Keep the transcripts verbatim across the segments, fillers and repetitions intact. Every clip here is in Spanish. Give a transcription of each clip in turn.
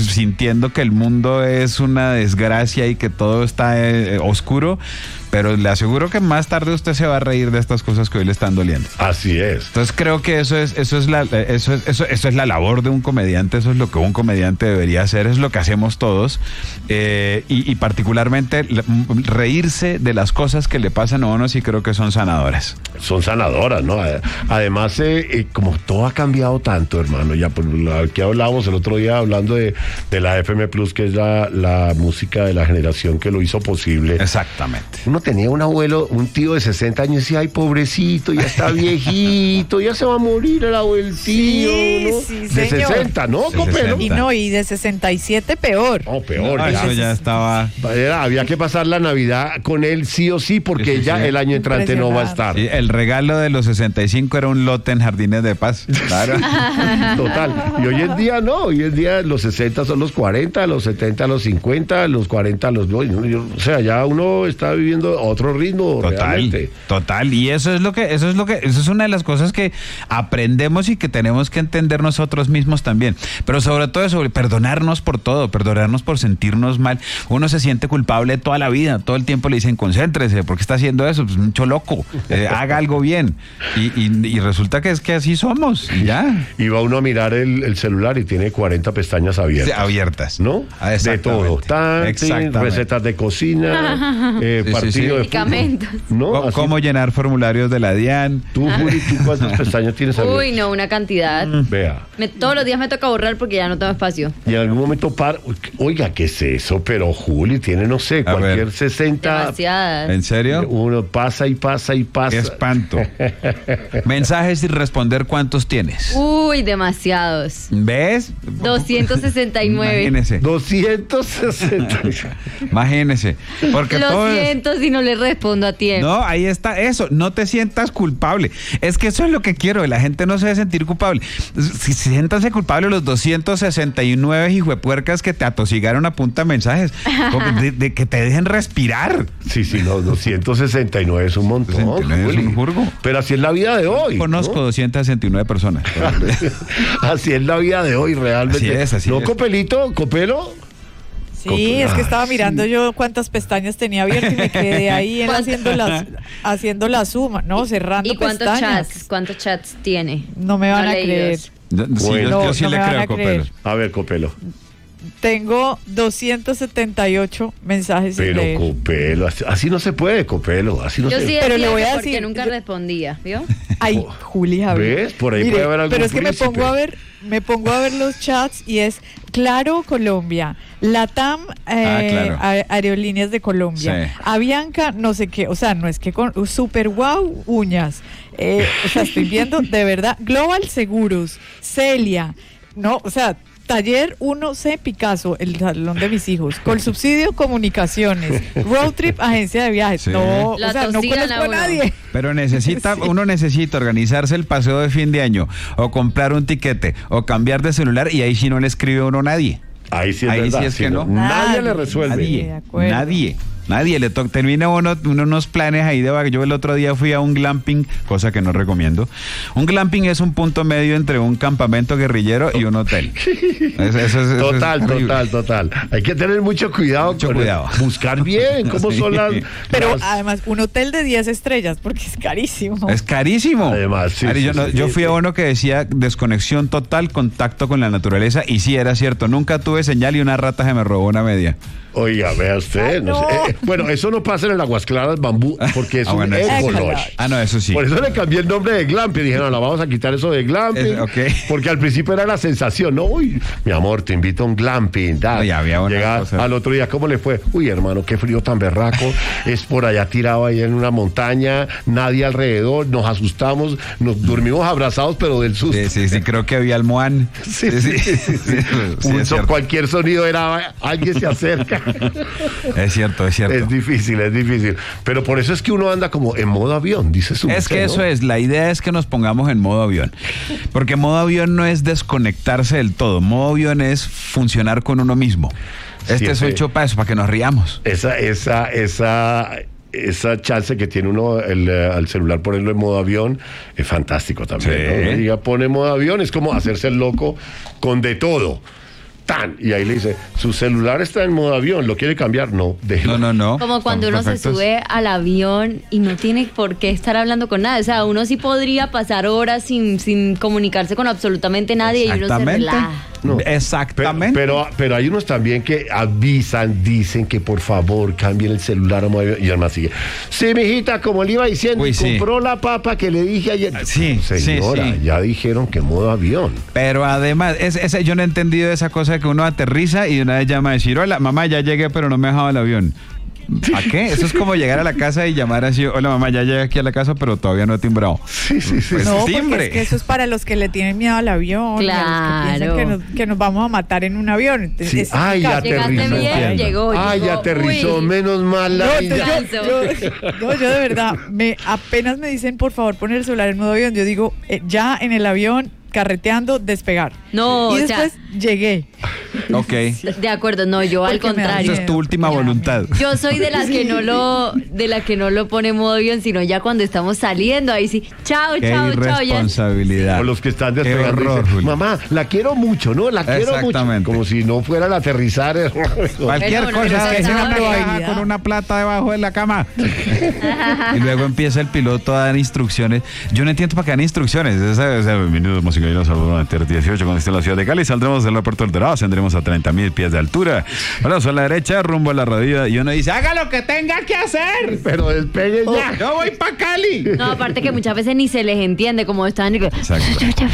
sintiendo que el mundo es una desgracia y que todo está eh, oscuro, pero le aseguro que más tarde usted se va a reír de estas cosas que hoy le están doliendo. Así es. Entonces creo que eso es, eso es la, eso es, eso, eso es la labor de un comediante, eso es lo que un comediante debería hacer, es lo que hacemos todos, eh, y, y particularmente reírse de las cosas que le pasan a uno, sí creo que son sanadoras. Son sanadoras, ¿no? Además, eh, eh, como todo ha cambiado tanto, hermano, ya por lo que hablábamos el otro día hablando de, de la F M Plus, que es la, la música de la generación que lo hizo posible. Exactamente. Uno tenía un abuelo, un tío de sesenta años y decía, ay, pobrecito, ya está viejito, ya se va a morir el abuelito, sí, ¿no? Sí, de señor. sesenta, ¿no, De Copelo? sesenta. Y no, y de sesenta y siete peor. No, peor. No, ya. eso ya estaba... Era, había que pasar la Navidad con él sí o sí, porque Sí, sí, ya sí. el año entrante no va a estar. Sí, el regalo de los sesenta y cinco era un lote en Jardines de Paz. Claro. Total. Y hoy en día no, hoy en día los sesenta son los cuarenta, los setenta los cincuenta, los cuarenta los... O sea, ya uno está viviendo otro ritmo. Total, realmente. total. Y eso es lo que, eso es lo que, eso es una de las cosas que aprendemos y que tenemos que entender nosotros mismos también. Pero sobre todo eso, perdonarnos por todo, perdonarnos por sentirnos mal. Uno se siente culpable toda la vida, todo el tiempo le dicen, concéntrese, ¿por qué está haciendo eso? Pues mucho loco, eh, haga algo bien. Y, y, y resulta que es que así somos, y ya. Y va uno a mirar el, el celular y tiene cuarenta pestañas abiertas. Sí, abiertas. ¿No? Ah, de todo. Tan, Exactamente. recetas de cocina, eh, Sí, sí, partido sí. de fútbol. Medicamentos. ¿No? ¿Cómo, Así- cómo llenar formularios de la DIAN? Tú, Juli, ¿tú cuántas pestañas tienes abiertas? Uy, no, una cantidad. Vea. Me- todos los días me toca borrar porque ya no tengo espacio. Y en algún momento par... Oiga, ¿qué es eso? Pero Juli tiene, no sé, A cualquier ver. sesenta... Demasiadas. ¿En serio? Uno pasa y pasa y pasa. Qué espanto. Mensajes sin responder, ¿cuántos tienes? Uy, demasiados. ¿Ves? doscientos sesenta y nueve. Imagínese. doscientos sesenta. Imagínese. Porque Lo todo es- siento si no le respondo a tiempo. No, ahí está eso. No te sientas culpable. Es que eso es lo que quiero. La gente no se debe sentir culpable. Si siéntanse culpables los doscientos sesenta y nueve hijuepuercas que te atosigaron a punta de mensajes. De, de que te dejen respirar. Sí, sí, no, doscientos sesenta y nueve es un montón. sesenta y nueve es Juli. un jurgo. Pero así es la vida de hoy. Conozco ¿no? doscientas sesenta y nueve personas. Así es la vida de hoy, realmente. Así es, así ¿No, es. Copelito? ¿Copelo? Sí, es que estaba Ah, mirando sí. yo cuántas pestañas tenía abiertas y me quedé ahí en haciendo, las, haciendo la suma, ¿no? Cerrando ¿Y cuántos pestañas. chats? ¿Cuántos chats tiene? No me van No a creer. leídos. Yo- sí, Bueno. yo, yo No, sí no le me van creo, a Copelo. creer. A ver, Copelo. Tengo doscientos setenta y ocho mensajes sin Pero leer. Copelo, así, así no se puede, Copelo. Así no Yo se sí Pero decía le voy a que porque decir- nunca yo- respondía, ¿vio? Ay, Juli Javier. ¿Ves? Por ahí Mire, puede haber algún pero es que me príncipe. pongo a ver, me pongo a ver los chats y es Claro Colombia, Latam eh, Ah, claro. a- Aerolíneas de Colombia, Sí. Avianca, no sé qué, o sea, no es que con super wow uñas, eh, o sea, estoy viendo de verdad Global Seguros, Celia, no, o sea, Taller uno C Picasso, el salón de mis hijos, Colsubsidio Comunicaciones, Road Trip Agencia de Viajes, Sí. no, La o sea, no tosigan conozco a a uno. nadie. Pero necesita, uno necesita organizarse el paseo de fin de año, o comprar un tiquete, o cambiar de celular, y ahí sí no le escribe uno a nadie. Ahí sí es Ahí verdad. sí es que no. Nadie Nadie, le resuelve. de Nadie, acuerdo. nadie. Nadie le toca, termina uno, uno unos planes ahí de vaga. Yo el otro día fui a un glamping, cosa que no recomiendo. Un glamping es un punto medio entre un campamento guerrillero y un hotel. Eso- eso es- eso es Total, horrible. total, total. Hay que tener mucho cuidado. Mucho con cuidado. Buscar bien cómo Sí. son las... Pero las- además, un hotel de diez estrellas, porque es carísimo. Es carísimo. Además, sí, Ari, sí, yo, no- sí, yo sí, fui sí. a uno que decía desconexión total, contacto con la naturaleza, y sí era cierto. Nunca tuve señal y una rata se me robó una media. Oiga, vea usted. Ay, no no. sé. Eh, bueno, eso no pasa en el Aguas Claras Bambú, porque es Ah, un bueno, eso sí. eco-lodge. Ah, no, eso sí. Por eso le cambié el nombre de glamping. Dije, no, no, vamos a quitar eso de glamping. Es- ok. Porque al principio era la sensación, ¿no? Uy, mi amor, te invito a un glamping. Da. No, ya había una Llega cosa. al otro día, ¿cómo le fue? Uy, hermano, qué frío tan berraco. Es por allá tirado ahí en una montaña, nadie alrededor, nos asustamos, nos dormimos abrazados, pero del susto. Sí, sí, sí, creo que había almohán. Sí, sí, sí, sí. Sí, Un es so- cierto. cualquier sonido era alguien se acerca. Es cierto, es cierto. Es difícil, es difícil. Pero por eso es que uno anda como en modo avión, dice su Es mujer, que ¿no? eso es, la idea es que nos pongamos en modo avión. Porque modo avión no es desconectarse del todo. Modo avión es funcionar con uno mismo. Este Sí, es sí. hecho para eso, para que nos riamos. Esa, esa, esa, esa chance que tiene uno el, eh, al celular ponerlo en modo avión es fantástico también. Sí. ¿no? Uno diga, pone modo avión, es como hacerse el loco con de todo. tan, y ahí le dice, su celular está en modo avión, ¿lo quiere cambiar? No, déjelo. No, no, no. Como cuando uno Estamos se perfectos. sube al avión y no tiene por qué estar hablando con nadie. O sea, uno sí podría pasar horas sin, sin comunicarse con absolutamente nadie y uno se Exactamente. relaja. No. Exactamente. Pero, pero, pero hay unos también que avisan, dicen que por favor cambien el celular a modo avión, y además sigue. Sí, mijita, como le iba diciendo, Uy, sí. compró la papa que le dije ayer. Sí, sí, Señora, sí. ya dijeron que modo avión. Pero además, es, es- yo no he entendido esa cosa de que uno aterriza y de una vez llama a decir, hola, mamá, ya llegué, pero no me he dejado el avión. ¿A qué? Eso es como llegar a la casa y llamar así, hola, mamá, ya llegué aquí a la casa, pero todavía no he timbrado. Sí, sí, sí. Pues No, porque timbre. es que eso es para los que le tienen miedo al avión, y a los que Claro. piensan que nos, que nos vamos a matar en un avión. Entonces, Sí. es- Ay, ya Llegaste aterrizó. bien, Entiendo. llegó. Ay, llegó. aterrizó, Uy. menos mal la No, niña. entonces yo, yo- no, yo de verdad, me apenas me dicen por favor poner el celular en modo avión, yo digo, eh, ya en el avión, carreteando, despegar. No, y o sea- después llegué. Ok. De acuerdo, no, yo al Porque me da contrario. Esa es tu última Ya, voluntad. Yo soy de las que no lo, de la que no lo pone en modo avión, sino ya cuando estamos saliendo, ahí sí, chao, Qué chao, chao, ya. irresponsabilidad. O los que están Qué despegando horror, dicen, Julio. mamá, la quiero mucho, ¿no? La quiero mucho. Exactamente. Como si no fuera el aterrizar. Cualquier Bueno, cosa, pero es esa una es la caja probabilidad. con una plata debajo de la cama. Y luego empieza el piloto a dar instrucciones. Yo no entiendo para qué dan instrucciones. Esa, esa, bienvenidos, música y los saludos a dieciocho con destino a la ciudad de Cali. Saldremos del aeropuerto del Dorado, ascenderemos a treinta mil pies de altura. Ahora a la derecha, rumbo a la rodilla. Y uno dice, haga lo que tenga que hacer. Pero despegue ya. Yo voy para Cali. No, aparte que muchas veces ni se les entiende cómo están. y que- Exacto.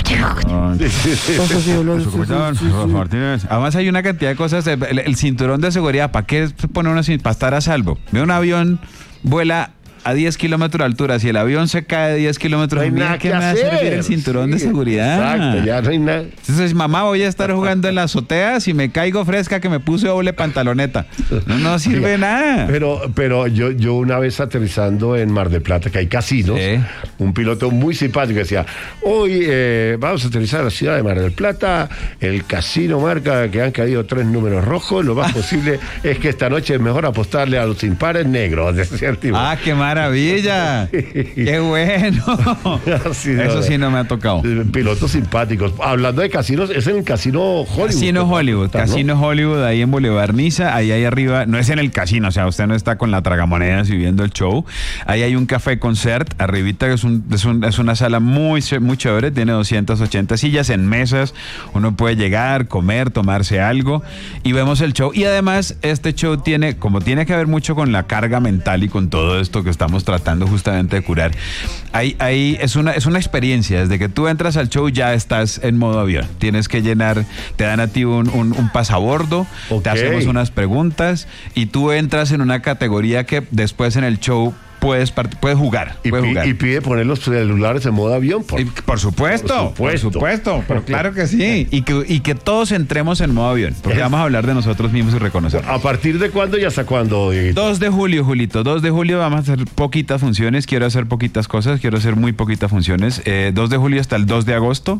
Sí, sí, sí. Su capitán, Rafa Martínez. Además hay una cantidad de cosas. El, el- el cinturón de seguridad, ¿para qué se pone uno sin para estar a salvo? Ve un avión, vuela a diez kilómetros de altura. Si el avión se cae de diez No kilómetros, hay mira nada qué que me va a servir hacer. el cinturón de Sí, seguridad. Exacto, ya no hay nada. Entonces, mamá, voy a estar jugando en la azotea. Si me caigo fresca, que me puse doble pantaloneta. No, no sirve nada. Pero, pero yo, yo una vez aterrizando en Mar del Plata, que hay casinos, Sí. un piloto muy simpático decía, hoy eh, vamos a aterrizar a la ciudad de Mar del Plata, el casino marca que han caído tres números rojos, lo más posible es que esta noche es mejor apostarle a los impares negros, decía el tipo. Ah, qué maravilla. Qué bueno. Así, Eso sí no me ha tocado. Pilotos simpáticos. Hablando de casinos, es en el casino Hollywood. Casino Hollywood, ¿no? Casino Hollywood, ahí en Boulevard Niza, ahí ahí arriba, no es en el casino, o sea, usted no está con la tragamonedas y viendo el show. Ahí hay un café concert, arribita, que es, un, es, un- es una sala muy, ch- muy chévere, tiene doscientas ochenta sillas en mesas, uno puede llegar, comer, tomarse algo y vemos el show. Y además, este show tiene, como tiene que ver mucho con la carga mental y con todo esto que estamos tratando justamente de curar, ahí, ahí es una, es una experiencia, desde que tú entras al show ya estás en modo avión, tienes que llenar, te dan a ti un, un, un pasabordo, Ok. te hacemos unas preguntas y tú entras en una categoría que después en el show puedes, part- puedes jugar, Y, puedes pi- jugar. y pide poner los celulares en modo avión. Por, Y por supuesto, Por por supuesto. supuesto, pero claro que sí. Y que, y que todos entremos en modo avión, porque vamos a hablar de nosotros mismos y reconocernos. ¿A partir de cuándo y hasta cuándo? Dieguito? dos de julio, Julito. dos de julio vamos a hacer poquitas funciones. Quiero hacer poquitas cosas. Quiero hacer muy poquitas funciones. Eh, dos de julio hasta el dos de agosto.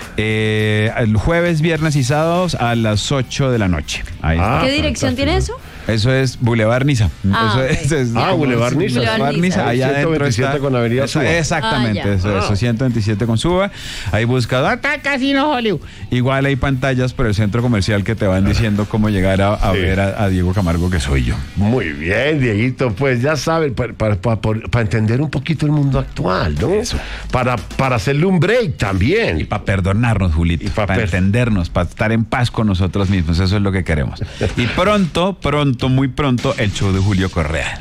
Eh, el jueves, viernes y sábados a las ocho de la noche. Ahí Ah, está. ¿Qué dirección fantástico. tiene eso? Eso es Boulevard Niza. Ah, eso ok. es, es- Ah, Boulevard Niza. Boulevard Niza. Allá ciento adentro veintisiete está. con Avenida Eso- Suba. Exactamente, Ah, ya. eso, Ah. eso, ciento veintisiete con Suba. Ahí busca, acá Casino Hollywood. Igual hay pantallas por el centro comercial que te van diciendo cómo llegar a, a Sí. ver a, a Diego Camargo, que soy yo. Muy bien, Dieguito, pues ya saben, para, para, para- para entender un poquito el mundo actual, ¿no? Eso. Para, para hacerle un break también. Y para perdonarnos, Julito, Y pa' para per- entendernos, para estar en paz con nosotros mismos. Eso es lo que queremos. Y pronto, pronto, muy pronto, el show de Julio Correa.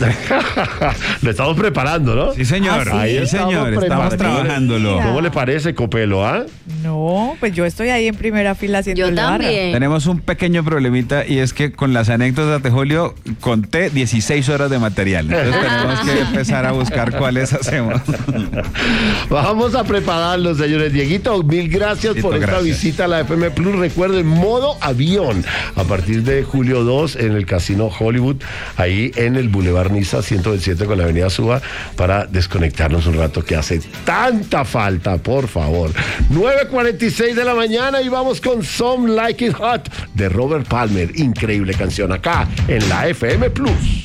Lo estamos preparando, ¿no? Sí, señor. Ah, ¿sí? Sí, estamos señor. Estamos preparando. trabajándolo. ¿Cómo le parece, Copelo, ah? No, pues yo estoy ahí en primera fila haciendo Yo la barra. también. Tenemos un pequeño problemita y es que con las anécdotas de Julio conté dieciséis horas de material. Entonces tenemos que empezar a buscar cuáles hacemos. Vamos a prepararlos, señores. Dieguito, mil gracias Dieguito, por esta gracias. visita a la F M Plus. Recuerden, modo avión. A partir de julio dos en el Casino Hollywood, ahí en el Boulevard Niza ciento veintisiete con la Avenida Suba, para desconectarnos un rato que hace tanta falta, por favor. nueve cuarenta y seis de la mañana y vamos con Some Like It Hot de Robert Palmer. Increíble canción acá en la F M Plus.